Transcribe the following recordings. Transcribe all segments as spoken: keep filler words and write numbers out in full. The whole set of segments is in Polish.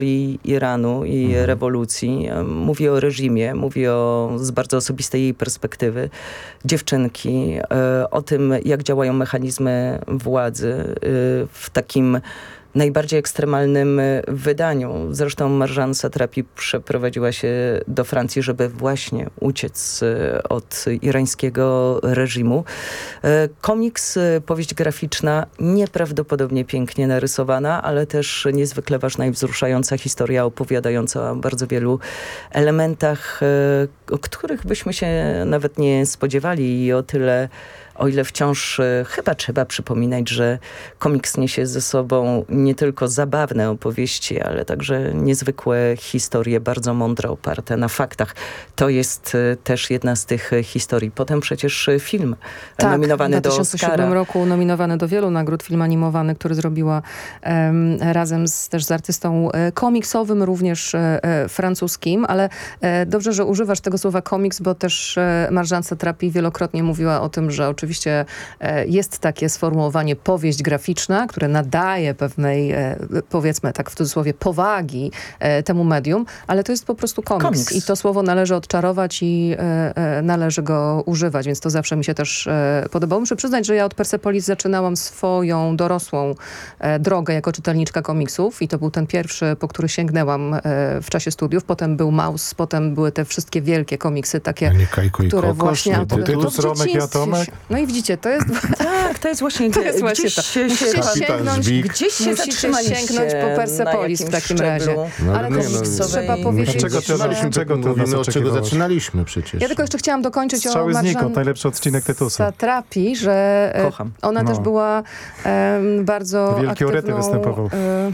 Iranu i Mhm. rewolucji. Mówi o reżimie, mówi o, z bardzo osobistej jej perspektywy dziewczynki, e, o tym, jak działają mechanizmy władzy e, w takim najbardziej ekstremalnym wydaniu. Zresztą Marjane Satrapi przeprowadziła się do Francji, żeby właśnie uciec od irańskiego reżimu. Komiks, powieść graficzna, nieprawdopodobnie pięknie narysowana, ale też niezwykle ważna i wzruszająca historia opowiadająca o bardzo wielu elementach, o których byśmy się nawet nie spodziewali i o tyle o ile wciąż e, chyba trzeba przypominać, że komiks niesie ze sobą nie tylko zabawne opowieści, ale także niezwykłe historie, bardzo mądre, oparte na faktach. To jest e, też jedna z tych e, historii. Potem przecież e, film tak, nominowany do Oscara. W dwa tysiące siódmym roku nominowany do wielu nagród, film animowany, który zrobiła em, razem z, też z artystą e, komiksowym, również e, e, francuskim, ale e, dobrze, że używasz tego słowa komiks, bo też e, Marjane Satrapi wielokrotnie mówiła o tym, że oczywiście Oczywiście jest takie sformułowanie powieść graficzna, które nadaje pewnej, powiedzmy tak w cudzysłowie, powagi temu medium, ale to jest po prostu komiks. komiks. I to słowo należy odczarować i należy go używać, więc to zawsze mi się też podobało. Muszę przyznać, że ja od Persepolis zaczynałam swoją dorosłą drogę jako czytelniczka komiksów i to był ten pierwszy, po który sięgnęłam w czasie studiów. Potem był Maus, potem były te wszystkie wielkie komiksy, takie, Kajko i które Kokos, właśnie... nie, Tytus, Romek i Atomek. No i widzicie, to jest... Tak, to jest właśnie... To jest właśnie gdzieś to. się, Musicie się, sięgnąć, gdzieś się musicie sięgnąć po Persepolis w takim razie. No, ale nie, też no, trzeba powiedzieć, czego, że... czego, czego to mówimy, od czego zaczynaliśmy przecież. Ja tylko jeszcze chciałam dokończyć Strzały o Marjane znikąd, najlepszy odcinek Tytusa. Satrapi, że e, Kocham. ona No. też była e, bardzo Wielkie orety aktywną występował. e,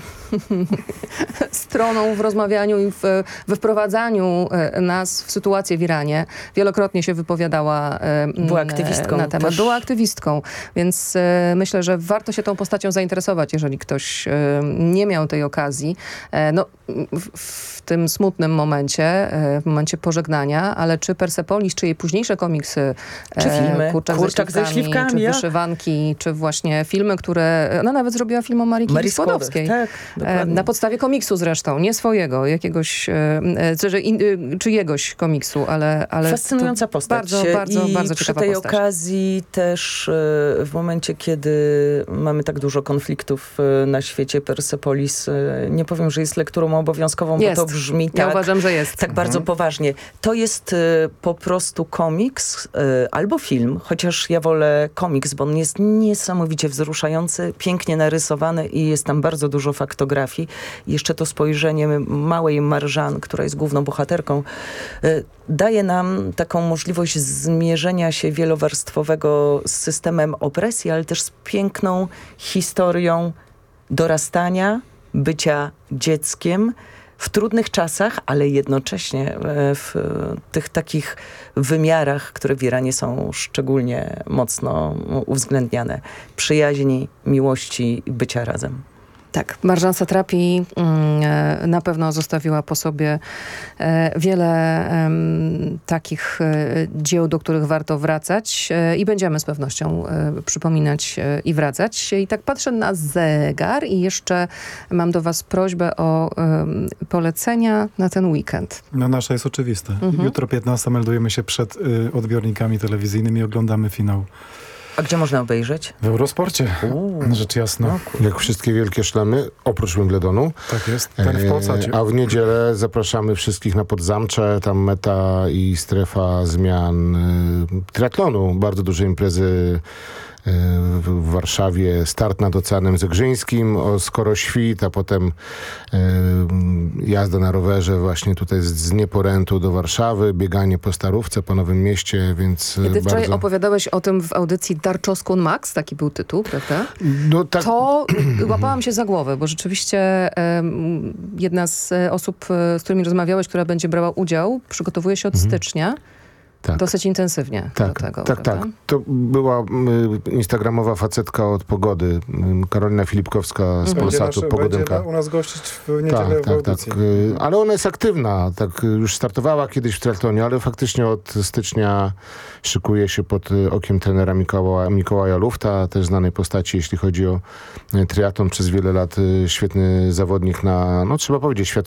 stroną w rozmawianiu i w, we wprowadzaniu e, nas w sytuację w Iranie. Wielokrotnie się wypowiadała e, Była aktywistką na temat. też. Była aktywistką, więc e, myślę, że warto się tą postacią zainteresować, jeżeli ktoś e, nie miał tej okazji. E, no, w, w tym smutnym momencie, e, w momencie pożegnania, ale czy Persepolis, czy jej późniejsze komiksy, Czy filmy, e, Kurczak, Kurczak ze ze śliwkami, śliwkami, czy ja? Wyszywанki, czy właśnie filmy, które... Ona nawet zrobiła film o Marii Marii Skłodowskiej. Skłodowskiej, tak, E, dokładnie. na podstawie komiksu zresztą, nie swojego, jakiegoś, e, e, czy, in, e, czyjegoś komiksu, ale... ale Fascynująca to postać. Bardzo, bardzo, I bardzo przy ciekawa tej postać. okazji też e, w momencie, kiedy mamy tak dużo konfliktów e, na świecie, Persepolis, e, nie powiem, że jest lekturą obowiązkową, Jest. bo to brzmi Ja tak, uważam, że jest. tak bardzo poważnie. To jest e, po prostu komiks e, albo film, chociaż ja wolę komiks, bo on jest niesamowicie wzruszający, pięknie narysowany i jest tam bardzo dużo faktografii. I jeszcze to spojrzenie małej Marjane, która jest główną bohaterką, e, daje nam taką możliwość zmierzenia się wielowarstwowego z systemem opresji, ale też z piękną historią dorastania, bycia dzieckiem w trudnych czasach, ale jednocześnie e, w tych takich wymiarach, które w Iranie są szczególnie mocno uwzględniane. Przyjaźni, miłości i bycia razem. Tak, Marjane Satrapi mm, na pewno zostawiła po sobie e, wiele em, takich e, dzieł, do których warto wracać e, i będziemy z pewnością e, przypominać e, i wracać. I tak patrzę na zegar i jeszcze mam do was prośbę o em, polecenia na ten weekend. No nasze jest oczywiste. Mhm. Jutro piętnastego meldujemy się przed y, odbiornikami telewizyjnymi i oglądamy finał A gdzie można obejrzeć? w Eurosporcie. Uuu. Rzecz jasna. No, Jak wszystkie wielkie szlemy, oprócz Wimbledonu. Tak jest. Ten w Polsacie. E, A w niedzielę zapraszamy wszystkich na Podzamcze, tam meta i strefa zmian y, triatlonu. Bardzo duże imprezy y, w Warszawie. Start nad Oceanem Zegrzyńskim o skoro świt, a potem y, jazda na rowerze właśnie tutaj z, z Nieporętu do Warszawy, bieganie po Starówce, po Nowym Mieście, więc Ty wczoraj bardzo... opowiadałeś o tym w audycji Darczowskun Max, taki był tytuł, prawda? No, tak, To łapałam się za głowę, bo rzeczywiście um, jedna z e, osób, e, z którymi rozmawiałeś, która będzie brała udział, przygotowuje się od Mhm. stycznia. Tak. Dosyć intensywnie Tak, do tego, tak, prawda? tak. To była y, instagramowa facetka od pogody. Y, Karolina Filipkowska z Mhm. Będzie, Polsatu, nasz, Pogodynka. będzie u nas gościć w niedzielę Tak, w tak, audycji. tak. Y, Ale ona jest aktywna. Tak, y, już startowała kiedyś w triatlonie, ale faktycznie od stycznia szykuje się pod y, okiem trenera Mikołaja, Mikołaja Lufta, też znanej postaci, jeśli chodzi o y, triatlon. Przez wiele lat y, świetny zawodnik na, no trzeba powiedzieć, świat